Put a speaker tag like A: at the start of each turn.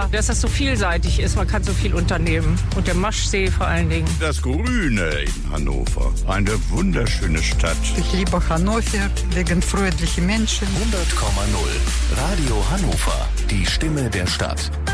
A: Hannover, dass das so vielseitig ist. Man kann so viel unternehmen. Und der Maschsee vor allen Dingen.
B: Das Grüne in Hannover. Eine wunderschöne Stadt.
C: Ich liebe Hannover wegen freundlichen Menschen.
D: 100,0 Radio Hannover. Die Stimme der Stadt.